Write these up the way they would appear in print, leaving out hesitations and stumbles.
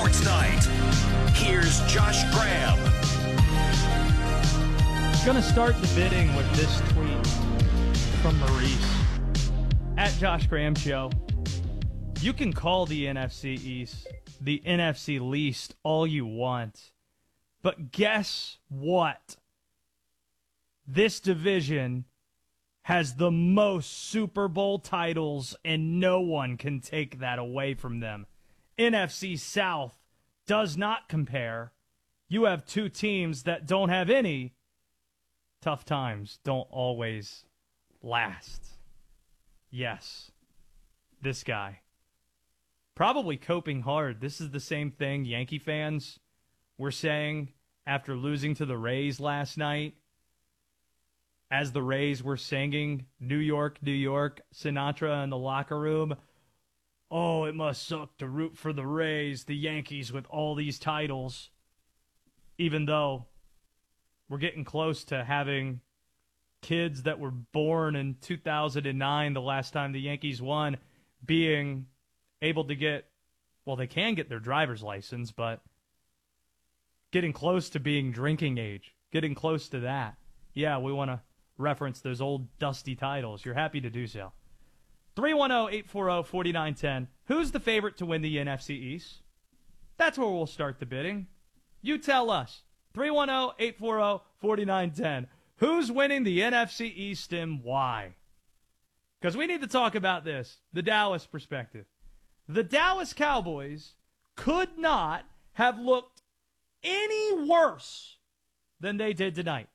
Sports Night. Here's Josh Graham. Going to start the bidding with this tweet from Maurice at Josh Graham Show. You can call the NFC East the NFC least all you want, but guess what? This division has the most Super Bowl titles, and no one can take that away from them. NFC South does not compare. You have two teams that don't have any. Tough times don't always last. Yes, this guy. Probably coping hard. This is the same thing Yankee fans were saying after losing to the Rays last night. As the Rays were singing New York, New York, Sinatra in the locker room. Oh, it must suck to root for the Rays, the Yankees with all these titles. Even though we're getting close to having kids that were born in 2009, the last time the Yankees won, being able to get, well, they can get their driver's license, but getting close to being drinking age, getting close to that. Yeah, we want to reference those old dusty titles. You're happy to do so. 310-840-4910. Who's the favorite to win the NFC East? That's where we'll start the bidding. You tell us. 310-840-4910. Who's winning the NFC East and why? Because we need to talk about this, the Dallas perspective. The Dallas Cowboys could not have looked any worse than they did tonight.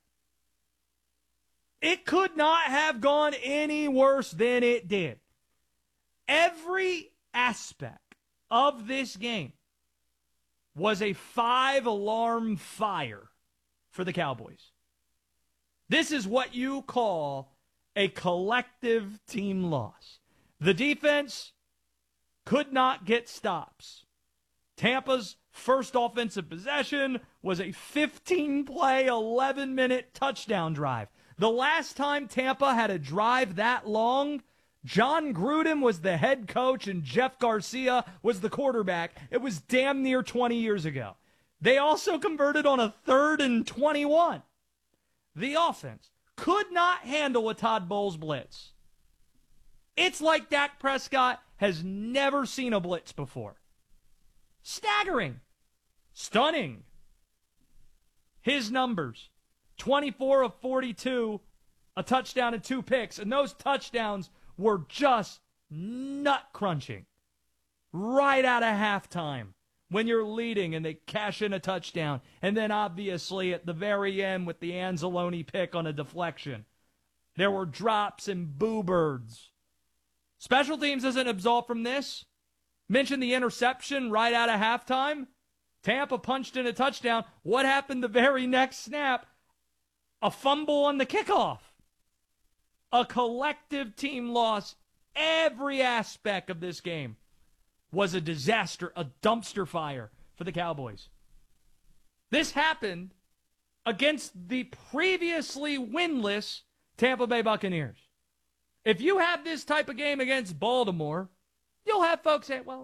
It could not have gone any worse than it did. Every aspect of this game was a 5-alarm fire for the Cowboys. This is what you call a collective team loss. The defense could not get stops. Tampa's first offensive possession was a 15-play, 11-minute touchdown drive. The last time Tampa had a drive that long, John Gruden was the head coach and Jeff Garcia was the quarterback. It was damn near 20 years ago. They also converted on a 3rd and 21. The offense could not handle a Todd Bowles blitz. It's like Dak Prescott has never seen a blitz before. Staggering. Stunning. His numbers. 24 of 42, a touchdown and 2 picks. And those touchdowns were just nut-crunching. Right out of halftime when you're leading and they cash in a touchdown. And then obviously at the very end with the Anzalone pick on a deflection. There were drops and boo-birds. Special teams isn't absolved from this. Mentioned the interception right out of halftime. Tampa punched in a touchdown. What happened the very next snap? A fumble on the kickoff. A collective team loss. Every aspect of this game was a disaster, a dumpster fire for the Cowboys. This happened against the previously winless Tampa Bay Buccaneers. If you have this type of game against Baltimore, you'll have folks say, well,